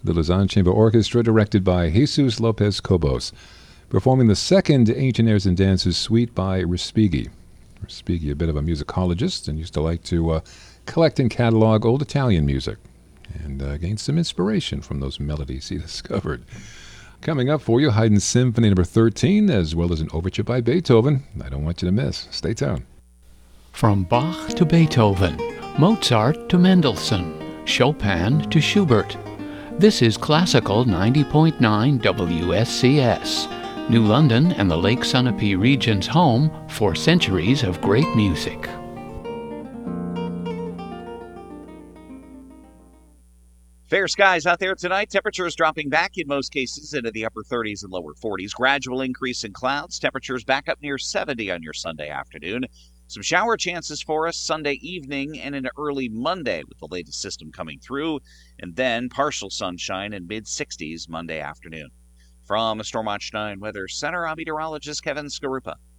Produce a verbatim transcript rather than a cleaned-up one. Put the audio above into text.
the Lausanne Chamber Orchestra, directed by Jesus Lopez Cobos, performing the second Ancient Airs and Dances suite by Respighi. Respighi, a bit of a musicologist, and used to like to uh, collect and catalog old Italian music, and uh, gain some inspiration from those melodies he discovered. Coming up for you, Haydn Symphony number thirteen, as well as an overture by Beethoven. I don't want you to miss. Stay tuned. From Bach to Beethoven, Mozart to Mendelssohn, Chopin to Schubert. This is Classical ninety point nine W S C S, New London and the Lake Sunapee region's home for centuries of great music. Fair skies out there tonight. Temperatures dropping back in most cases into the upper thirties and lower forties. Gradual increase in clouds. Temperatures back up near seventy on your Sunday afternoon. Some shower chances for us Sunday evening and into early Monday with the latest system coming through. And then partial sunshine in mid-sixties Monday afternoon. From the Stormwatch nine Weather Center, I'm meteorologist Kevin Skarupa.